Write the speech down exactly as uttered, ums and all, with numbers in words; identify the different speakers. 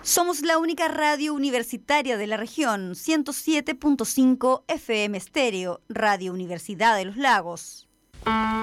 Speaker 1: Somos la única radio universitaria de la región, ciento siete punto cinco F M Estéreo, Radio Universidad de los Lagos.